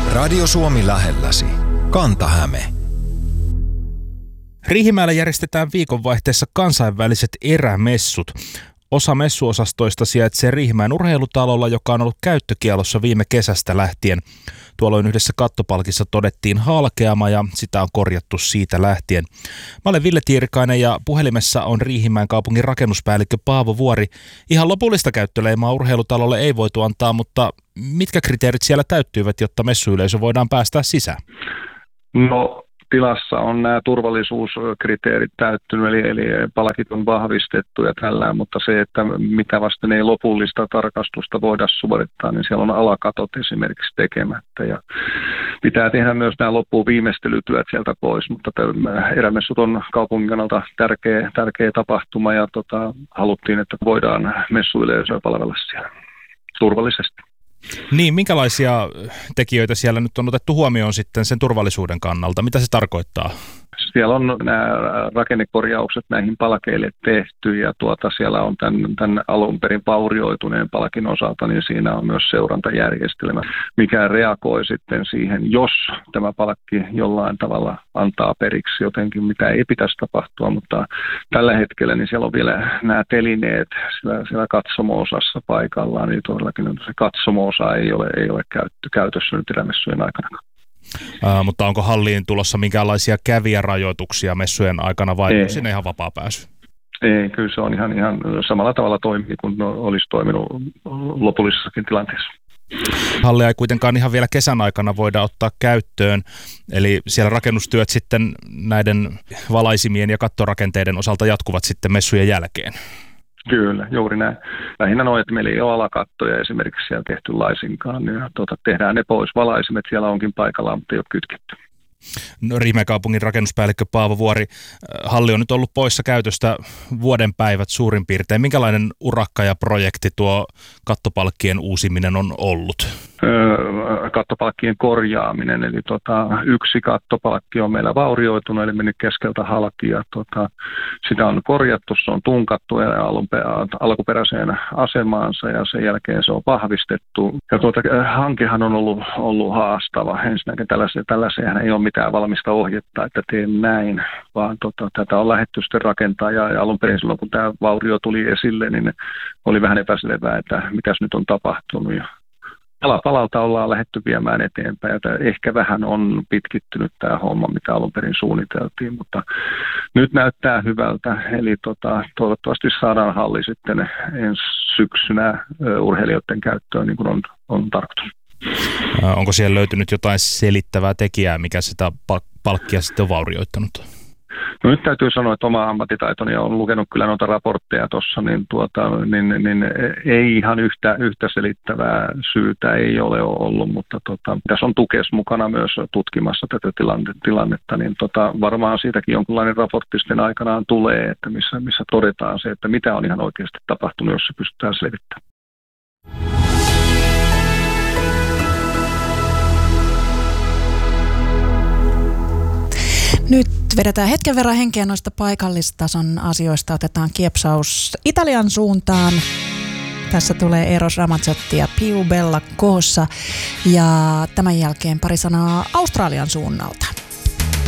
Radio Suomi lähelläsi. Kanta-Häme. Riihimäellä järjestetään viikonvaihteessa kansainväliset erämessut. Osa messuosastoista sijaitsee Riihimäen urheilutalolla, joka on ollut käyttökiellossa viime kesästä lähtien. Tuolloin yhdessä kattopalkissa todettiin halkeama ja sitä on korjattu siitä lähtien. Mä olen Ville Tiirikainen ja puhelimessa on Riihimäen kaupungin rakennuspäällikkö Paavo Vuori. Ihan lopullista käyttöleimaa urheilutalolle ei voitu antaa, mutta mitkä kriteerit siellä täyttyivät, jotta messuyleisö voidaan päästää sisään? No, tilassa on nämä turvallisuuskriteerit täyttynyt, eli palkit on vahvistettu ja tällään, mutta se, että mitä vasten ei lopullista tarkastusta voida suorittaa, niin siellä on alakatot esimerkiksi tekemättä. Ja pitää tehdä myös nämä loppuun viimeistelytyöt sieltä pois, mutta erämessut on kaupungin kannalta tärkeä tapahtuma ja haluttiin, että voidaan messuyleisöä palvella siellä turvallisesti. Niin, minkälaisia tekijöitä siellä nyt on otettu huomioon sitten sen turvallisuuden kannalta? Mitä se tarkoittaa? Siellä on nämä rakennekorjaukset näihin palkeille tehty ja siellä on tämän alun perin vaurioituneen palkin osalta, niin siinä on myös seurantajärjestelmä, mikä reagoi sitten siihen, jos tämä palkki jollain tavalla antaa periksi jotenkin, mitä ei pitäisi tapahtua, mutta tällä hetkellä niin siellä on vielä nämä telineet siellä katsomo-osassa paikallaan, niin todellakin se katsomo-osa ei ole käytössä nyt erämessujen aikana. Mutta onko halliin tulossa minkäänlaisia kävijärajoituksia messujen aikana vai onko sinne ihan vapaa pääsy? Ei, kyllä se on ihan samalla tavalla toimii kuin olisi toiminut lopullisessakin tilanteessa. Hallia ei kuitenkaan ihan vielä kesän aikana voida ottaa käyttöön, eli siellä rakennustyöt sitten näiden valaisimien ja kattorakenteiden osalta jatkuvat sitten messujen jälkeen. Kyllä, juuri näin. Lähinnä noin, että meillä ei ole alakattoja esimerkiksi siellä tehty laisinkaan. Niin tehdään ne pois. Valaisimet siellä onkin paikallaan, mutta ei ole kytketty. No, Riihimäen kaupungin rakennuspäällikkö Paavo Vuori, halli on nyt ollut poissa käytöstä vuoden päivät suurin piirtein. Minkälainen urakka ja projekti tuo kattopalkkien uusiminen on ollut? Kattopalkkien korjaaminen, eli yksi kattopalkki on meillä vaurioitunut, eli mennyt keskeltä halki, ja sitä on korjattu, se on tunkattu alkuperäiseen asemaansa, ja sen jälkeen se on vahvistettu. Ja hankehan on ollut haastava. Ensinnäkin tällaiseen ei ole mitään valmista ohjetta, että teen näin, vaan tätä on lähdetty sitten rakentaa, ja alun perin silloin, kun tämä vaurio tuli esille, niin oli vähän epäselvää, että mitäs nyt on tapahtunut, ja palalta ollaan lähdetty viemään eteenpäin, ja ehkä vähän on pitkittynyt tämä homma, mitä alun perin suunniteltiin, mutta nyt näyttää hyvältä, eli toivottavasti saadaan halli sitten ensi syksynä urheilijoiden käyttöön, niin kuin on tarkoitus. Onko siellä löytynyt jotain selittävää tekijää, mikä sitä palkkia sitten on vaurioittanut? No nyt täytyy sanoa, että oma ammattitaitoni on lukenut kyllä noita raportteja tuossa, niin ei ihan yhtä selittävää syytä ei ole ollut, mutta tässä on Tukes mukana myös tutkimassa tätä tilannetta, niin varmaan siitäkin jonkunlainen raportti sitten aikanaan tulee, että missä todetaan se, että mitä on ihan oikeasti tapahtunut, jos se pystytään selvittämään. Nyt vedetään hetken verran henkeä noista paikallistason asioista. Otetaan kiepsaus Italian suuntaan. Tässä tulee Eros Ramazzotti ja Piu Bella koossa. Ja tämän jälkeen pari sanaa Australian suunnalta.